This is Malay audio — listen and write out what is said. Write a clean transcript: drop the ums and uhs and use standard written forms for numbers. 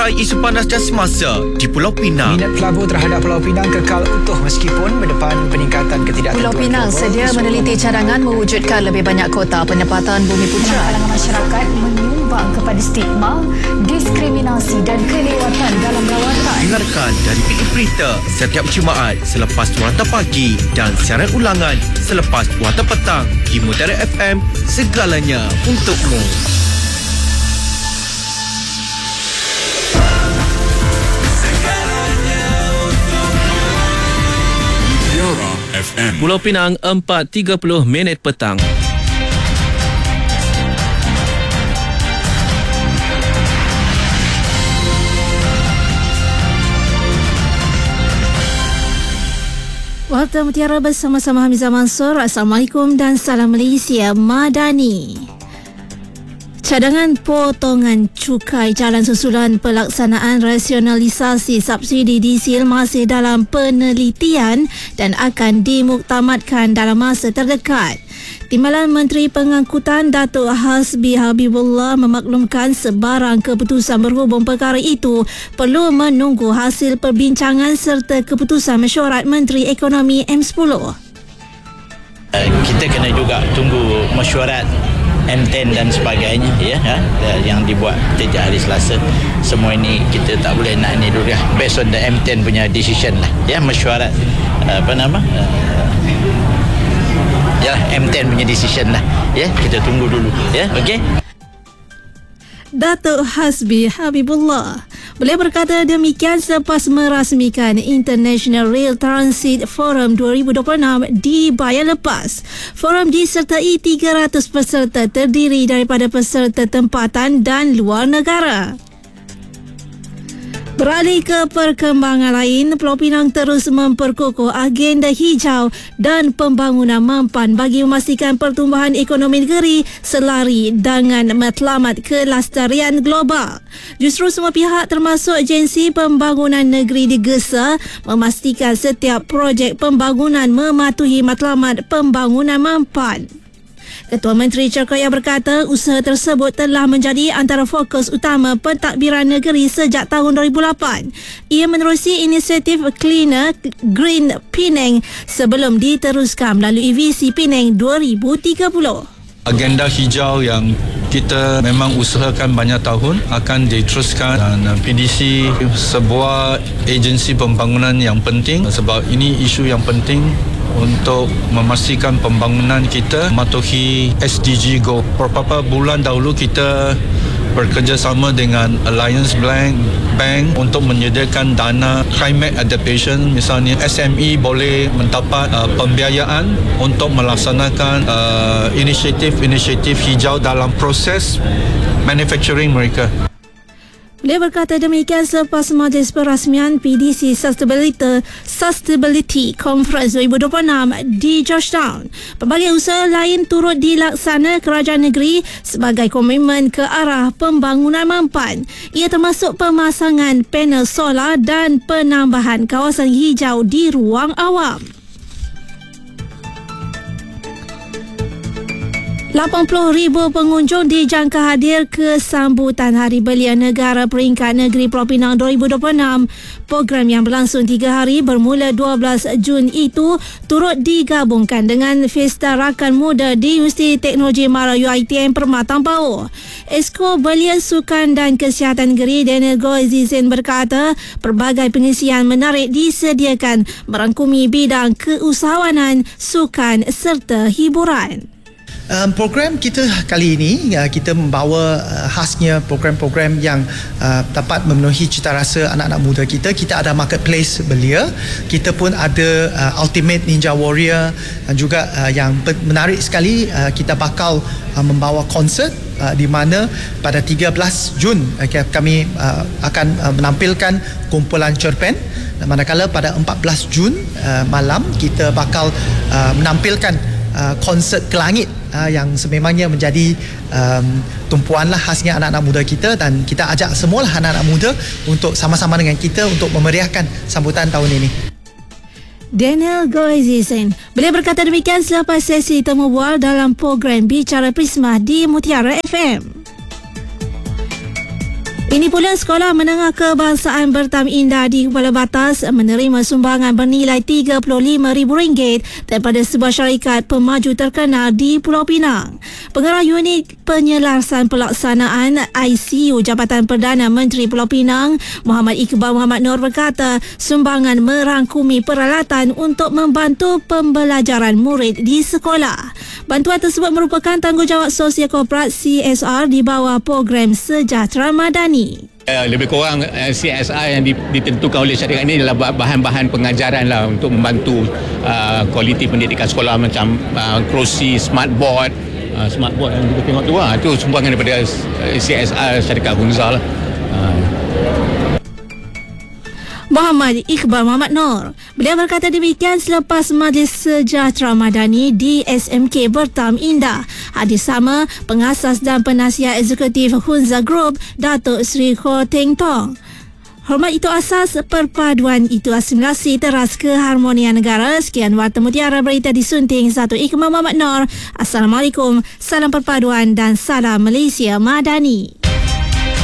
Cukai isu panas dan semasa di Pulau Pinang. Minat pelabur terhadap Pulau Pinang kekal utuh meskipun berdepan peningkatan ketidaktentuan. Pulau Pinang sedia meneliti cadangan mewujudkan lebih banyak kota penempatan bumi putra. Kalangan masyarakat menyumbang kepada stigma, diskriminasi dan kelewatan dalam rawatan. Dengarkan dari Bilik Berita setiap Jumaat selepas Warta Pagi dan siaran ulangan selepas Warta Petang di Mutiara FM, segalanya untukmu. Pulau Pinang 4.30 minit petang. Warta Mutiara bersama-sama Hamizah Mansur. Assalamualaikum dan salam Malaysia Madani. Cadangan potongan cukai jalan susulan pelaksanaan rasionalisasi subsidi diesel masih dalam penelitian dan akan dimuktamadkan dalam masa terdekat. Timbalan Menteri Pengangkutan Datuk Hasbi Habibullah memaklumkan sebarang keputusan berhubung perkara itu perlu menunggu hasil perbincangan serta keputusan mesyuarat Menteri Ekonomi M10. Kita kena juga tunggu mesyuarat M10 dan sebagainya yang dibuat sejak hari Selasa. Semua ini kita tak boleh nak ni dulu based on the M10 punya decision lah mesyuarat M10 punya decision lah kita tunggu dulu okey. Datuk Hasbi Habibullah boleh berkata demikian selepas merasmikan International Rail Transit Forum 2026 di Bayan Lepas. Forum disertai 300 peserta terdiri daripada peserta tempatan dan luar negara. Beralih ke perkembangan lain, Pulau Pinang terus memperkukuh agenda hijau dan pembangunan mampan bagi memastikan pertumbuhan ekonomi negeri selari dengan matlamat kelestarian global. Justru semua pihak termasuk agensi pembangunan negeri digesa memastikan setiap projek pembangunan mematuhi matlamat pembangunan mampan. Ketua Menteri Cerkaya berkata usaha tersebut telah menjadi antara fokus utama pentadbiran negeri sejak tahun 2008. Ia menerusi inisiatif Cleaner Green Penang sebelum diteruskan melalui visi Penang 2030. Agenda hijau yang kita memang usahakan banyak tahun akan diteruskan dan PDC sebuah agensi pembangunan yang penting sebab ini isu yang penting untuk memastikan pembangunan kita mematuhi SDG Goal. Beberapa bulan dahulu kita bekerjasama dengan Alliance Bank untuk menyediakan dana climate adaptation. Misalnya SME boleh mendapat pembiayaan untuk melaksanakan inisiatif hijau dalam proses manufacturing mereka. Beliau berkata demikian selepas majlis perasmian PDC Sustainability Conference 2026 di Georgetown. Pelbagai usaha lain turut dilaksana kerajaan negeri sebagai komitmen ke arah pembangunan mampan. Ia termasuk pemasangan panel solar dan penambahan kawasan hijau di ruang awam. 80,000 pengunjung dijangka hadir ke sambutan Hari Belia Negara Peringkat Negeri Pulau Pinang 2026. Program yang berlangsung 3 hari bermula 12 Jun itu turut digabungkan dengan Festa Rakan Muda di Universiti Teknologi Mara UiTM Permatang Power. Esko Belia Sukan dan Kesihatan Negeri Daniel Goizizin berkata pelbagai pengisian menarik disediakan merangkumi bidang keusahawanan, sukan serta hiburan. Program kita kali ini kita membawa khasnya program-program yang dapat memenuhi cita rasa anak-anak muda kita. Kita ada Marketplace Belia, kita pun ada Ultimate Ninja Warrior, dan juga yang menarik sekali kita bakal membawa konsert di mana pada 13 Jun kami akan menampilkan kumpulan cerpen, manakala pada 14 Jun malam kita bakal menampilkan konsert ke langit yang sememangnya menjadi tumpuanlah khasnya anak-anak muda kita, dan kita ajak semualah anak-anak muda untuk sama-sama dengan kita untuk memeriahkan sambutan tahun ini. Daniel Goizisen. Beliau berkata demikian selepas sesi temu bual dalam program Bicara Prisma di Mutiara FM. Ini pula Sekolah Menengah Kebangsaan Bertam Indah di Kuala Batas menerima sumbangan bernilai RM35,000 daripada sebuah syarikat pemaju terkenal di Pulau Pinang. Pengarah Unit Penyelarasan Pelaksanaan ICU Jabatan Perdana Menteri Pulau Pinang, Muhammad Iqbal Muhammad Nur berkata, sumbangan merangkumi peralatan untuk membantu pembelajaran murid di sekolah. Bantuan tersebut merupakan tanggungjawab sosial korporat CSR di bawah program Sejahtera Madani. Lebih kurang CSR yang ditentukan oleh syarikat ini adalah bahan-bahan pengajaran lah untuk membantu kualiti pendidikan sekolah macam kerusi, smartboard yang kita tengok tu itu sumbangan daripada CSR syarikat Hunza lah. Muhammad Iqbal Muhammad Nur. Beliau berkata demikian selepas Majlis Sejahtera Madani di SMK Bertam Indah. Hadis sama pengasas dan penasihat eksekutif Hunza Group, Datuk Seri Kho Teng Tong. Hormat itu asas, perpaduan itu asimilasi teras keharmonian negara. Sekian Warta Mutiara Berita disunting 1 Iqbal Muhammad Nur. Assalamualaikum, salam perpaduan dan salam Malaysia Madani.